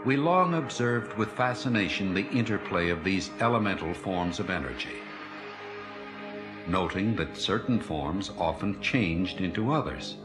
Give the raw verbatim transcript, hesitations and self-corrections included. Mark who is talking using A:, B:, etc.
A: We long observed with fascination the interplay of these elemental forms of energy, noting that certain forms often changed into others.